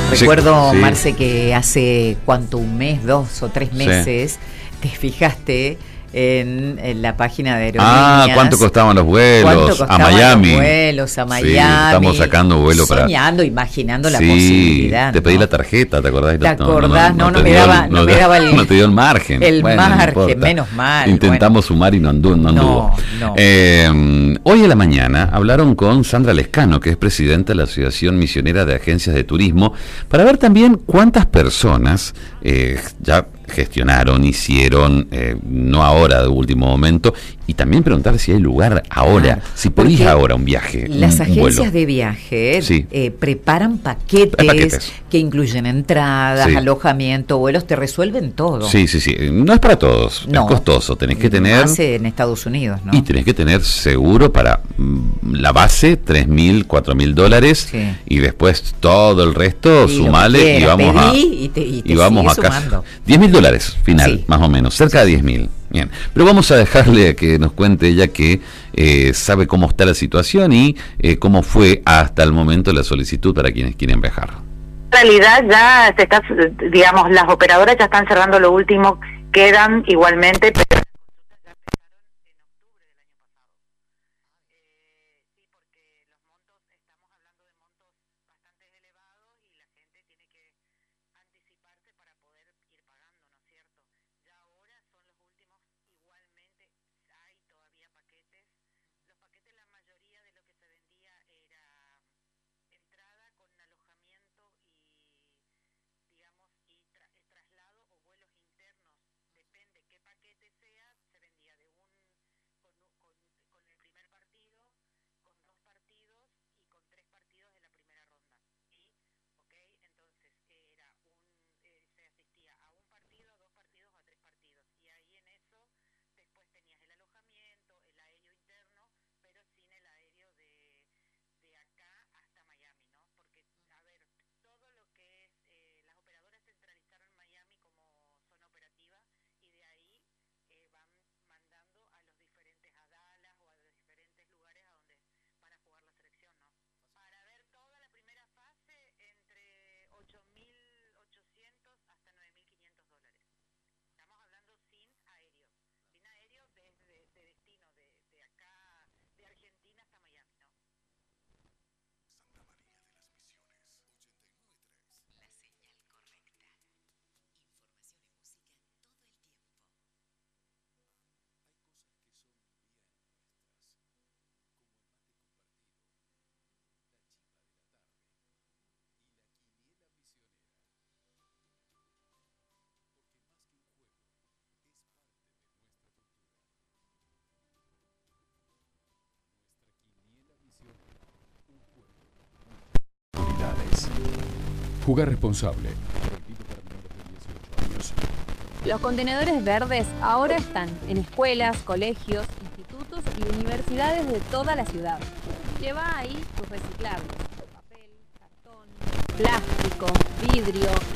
Recuerdo, sí. Marce, que hace un mes, 2 o 3 meses, te fijaste en la página de Aerolíneas. ¿Cuánto costaban los vuelos a Miami? Los vuelos a Miami. Sí, estamos sacando vuelo soñando, imaginando la posibilidad. Te pedí la tarjeta, ¿te acordás? ¿Te acordás? No me daba no te dio el margen. El margen, menos mal. Intentamos sumar y no anduvo. No. Hoy a la mañana hablaron con Sandra Lescano, que es presidenta de la Asociación Misionera de Agencias de Turismo, para ver también cuántas personas ya gestionaron, hicieron, no ahora de último momento, y también preguntar si hay lugar ahora, si podís ahora un viaje. Las agencias vuelo de viaje sí. Preparan paquetes que incluyen entradas, sí. alojamiento, vuelos, te resuelven todo. Sí. No es para todos, es costoso, tenés que tener... Más en Estados Unidos, ¿no? Y tenés que tener seguro para la base, $3,000, $4,000, sí. Y después todo el resto, sumale, y vamos a casa. $10,000 final, sí. Más o menos, cerca de 10,000. Bien, pero vamos a dejarle que nos cuente ella que sabe cómo está la situación y cómo fue hasta el momento la solicitud para quienes quieren viajar. En realidad ya se está, digamos, las operadoras ya están cerrando lo último, quedan igualmente, pero Jugar responsable. Los contenedores verdes ahora están en escuelas, colegios, institutos y universidades de toda la ciudad. Lleva ahí tus reciclables: papel, cartón, plástico, vidrio,